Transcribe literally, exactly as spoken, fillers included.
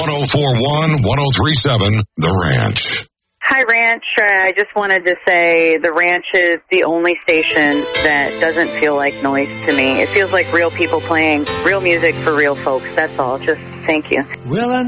one oh four one, one oh three seven, The Ranch. Hi, Ranch. Uh, I just wanted to say the Ranch is the only station that doesn't feel like noise to me. It feels like real people playing real music for real folks. That's all. Just thank you. Well, I